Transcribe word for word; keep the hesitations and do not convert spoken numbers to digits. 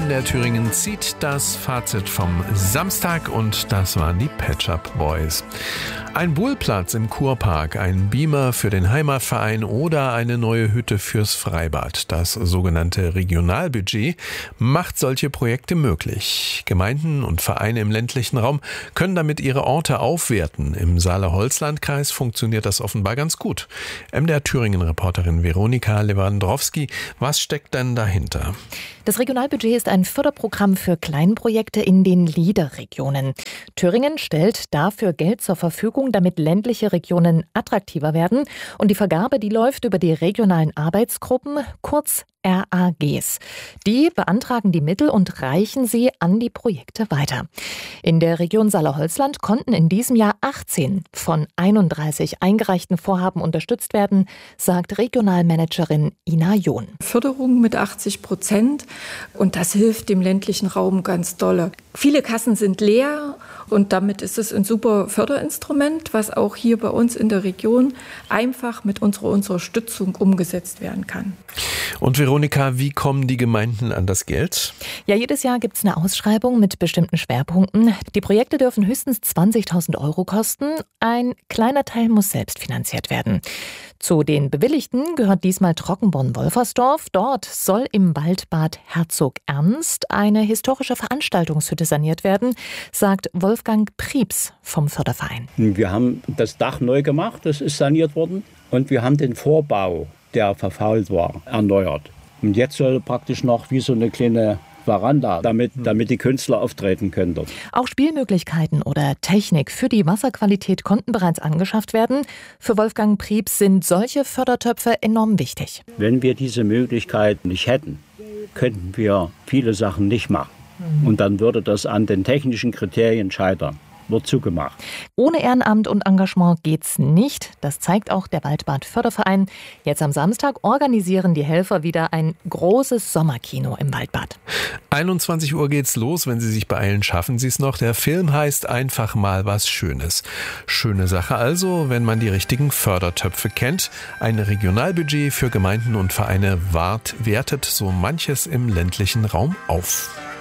M D R Thüringen zieht das Fazit vom Samstag und das waren die Pet Shop Boys. Ein Bullplatz im Kurpark, ein Beamer für den Heimatverein oder eine neue Hütte fürs Freibad. Das sogenannte Regionalbudget macht solche Projekte möglich. Gemeinden und Vereine im ländlichen Raum können damit ihre Orte aufwerten. Im Saale-Holzland-Kreis funktioniert das offenbar ganz gut. M D R Thüringen-Reporterin Veronika Lewandowski, was steckt denn dahinter? Das Regionalbudget ist ein Förderprogramm für Kleinprojekte in den Leader-Regionen. Thüringen stellt dafür Geld zur Verfügung, damit ländliche Regionen attraktiver werden. Und die Vergabe, die läuft über die regionalen Arbeitsgruppen, kurz R A Gs. Die beantragen die Mittel und reichen sie an die Projekte weiter. In der Region Saale-Holzland konnten in diesem Jahr achtzehn von einunddreißig eingereichten Vorhaben unterstützt werden, sagt Regionalmanagerin Ina John. Förderung mit achtzig Prozent und das hilft dem ländlichen Raum ganz dolle. Viele Kassen sind leer und damit ist es ein super Förderinstrument, was auch hier bei uns in der Region einfach mit unserer Unterstützung umgesetzt werden kann. Und Veronika, wie kommen die Gemeinden an das Geld? Ja, jedes Jahr gibt es eine Ausschreibung mit bestimmten Schwerpunkten. Die Projekte dürfen höchstens zwanzigtausend Euro kosten. Ein kleiner Teil muss selbst finanziert werden. Zu den Bewilligten gehört diesmal Trockenborn-Wolfersdorf. Dort soll im Waldbad Herzog Ernst eine historische Veranstaltungshütte saniert werden, sagt Wolfgang Prieps vom Förderverein. Wir haben das Dach neu gemacht, das ist saniert worden. Und wir haben den Vorbau, der verfault war, erneuert. Und jetzt soll praktisch noch wie so eine kleine Veranda, damit, damit die Künstler auftreten können dort. Auch Spielmöglichkeiten oder Technik für die Wasserqualität konnten bereits angeschafft werden. Für Wolfgang Prieps sind solche Fördertöpfe enorm wichtig. Wenn wir diese Möglichkeit nicht hätten, könnten wir viele Sachen nicht machen. Und dann würde das an den technischen Kriterien scheitern. Wird zugemacht. Ohne Ehrenamt und Engagement geht's nicht. Das zeigt auch der Waldbad Förderverein. Jetzt am Samstag organisieren die Helfer wieder ein großes Sommerkino im Waldbad. einundzwanzig Uhr geht's los. Wenn Sie sich beeilen, schaffen Sie es noch. Der Film heißt Einfach mal was Schönes. Schöne Sache also, wenn man die richtigen Fördertöpfe kennt. Ein Regionalbudget für Gemeinden und Vereine wart, wertet so manches im ländlichen Raum auf.